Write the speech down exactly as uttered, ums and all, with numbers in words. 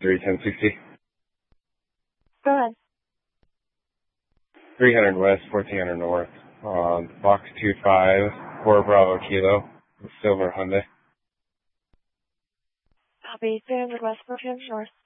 three ten sixty. Go ahead. three hundred West, fourteen hundred North. Um, box two five, four Bravo Kilo, silver Hyundai. Copy. three hundred West, fourteen hundred North.